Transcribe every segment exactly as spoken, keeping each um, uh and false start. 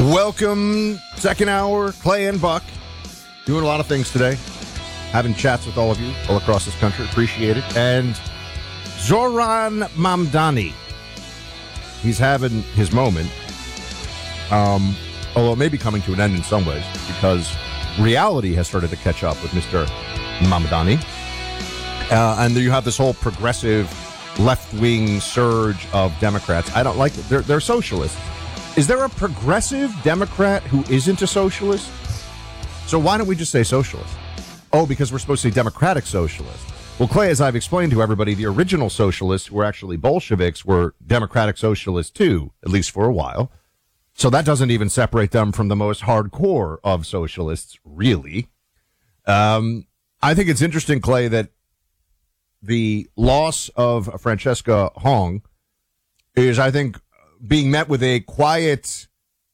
Welcome, second hour, Clay and Buck. Doing a lot of things today. Having chats with all of you all across this country. Appreciate it. And Zohran Mamdani. He's having his moment. Um, although it may be coming to an end in some ways because reality has started to catch up with Mister Mamdani. Uh, and you have this whole progressive left-wing surge of Democrats. I don't like it. They're, they're socialists. Is there a progressive Democrat who isn't a socialist? So why don't we just say socialist? Oh, because we're supposed to say democratic socialist. Well, Clay, as I've explained to everybody, the original socialists who were actually Bolsheviks were democratic socialists too, at least for a while. So that doesn't even separate them from the most hardcore of socialists, really. Um, I think it's interesting, Clay, that the loss of Francesca Hong is, I think, being met with a quiet,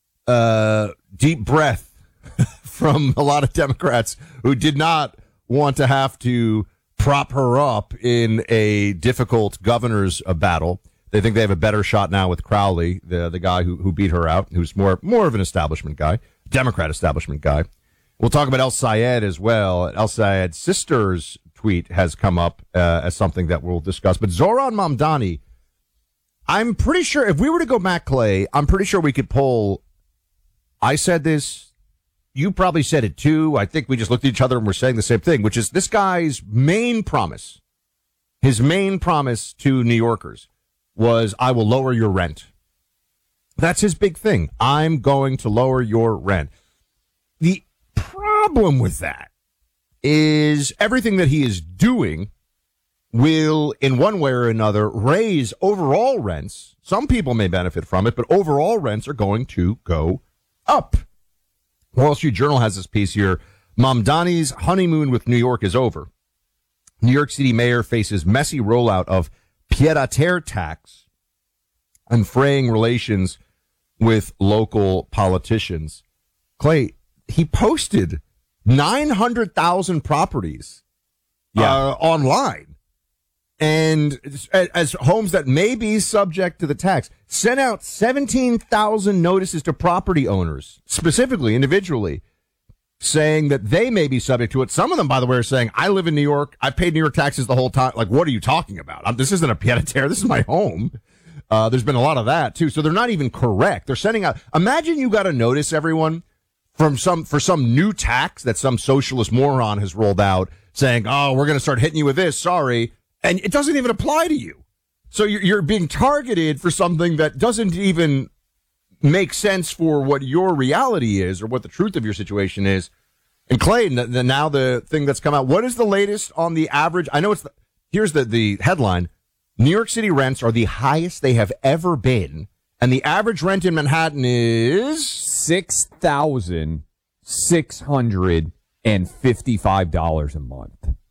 uh, deep breath from a lot of Democrats who did not want to have to prop her up in a difficult governor's uh, battle. They think they have a better shot now with Crowley, the the guy who who beat her out, who's more more of an establishment guy, Democrat establishment guy. We'll talk about El Sayed as well. El Sayed's sister's tweet has come up uh, as something that we'll discuss. But Zohran Mamdani, I'm pretty sure if we were to go back, Clay, I'm pretty sure we could pull. I said this. You probably said it too. I think we just looked at each other and we're saying the same thing, which is this guy's main promise, his main promise to New Yorkers was, I will lower your rent. That's his big thing. I'm going to lower your rent. The problem with that is everything that he is doing will, in one way or another, raise overall rents. Some people may benefit from it, but overall rents are going to go up. Wall Street Journal has this piece here. Mamdani's honeymoon with New York is over. New York City mayor faces messy rollout of pied-à-terre tax and fraying relations with local politicians. Clay, he posted nine hundred thousand properties yeah. uh, online. And as, as homes that may be subject to the tax, sent out seventeen thousand notices to property owners, specifically, individually, saying that they may be subject to it. Some of them, by the way, are saying, I live in New York. I paid New York taxes the whole time. Like, what are you talking about? I'm, this isn't a pied-à-terre. This is my home. Uh, there's been a lot of that, too. So they're not even correct. They're sending out. Imagine you got a notice, everyone, from some for some new tax that some socialist moron has rolled out saying, oh, we're going to start hitting you with this. Sorry. And it doesn't even apply to you. So you're, you're being targeted for something that doesn't even make sense for what your reality is or what the truth of your situation is. And Clay, the, the, now the thing that's come out, what is the latest on the average? I know it's, the, here's the, the headline. New York City rents are the highest they have ever been. And the average rent in Manhattan is six thousand six hundred fifty-five dollars a month.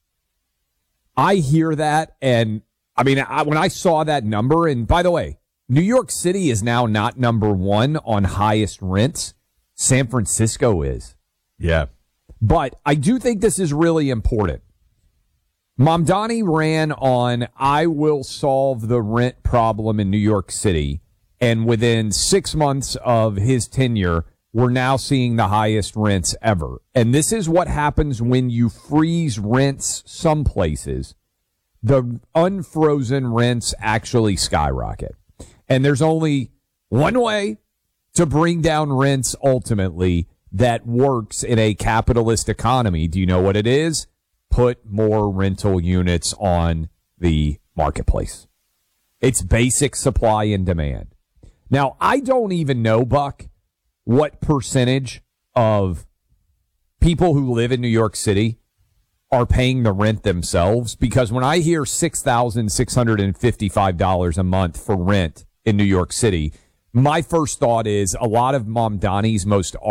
I hear that, and I mean, I, when I saw that number, and by the way, New York City is now not number one on highest rents. San Francisco is. Yeah. But I do think this is really important. Mamdani ran on, I will solve the rent problem in New York City, and within six months of his tenure, we're now seeing the highest rents ever. And this is what happens when you freeze rents some places. The unfrozen rents actually skyrocket. And there's only one way to bring down rents ultimately that works in a capitalist economy. Do you know what it is? Put more rental units on the marketplace. It's basic supply and demand. Now, I don't even know, Buck, what percentage of people who live in New York City are paying the rent themselves, because when I hear six thousand six hundred fifty-five dollars a month for rent in New York City, my first thought is a lot of Mamdani's most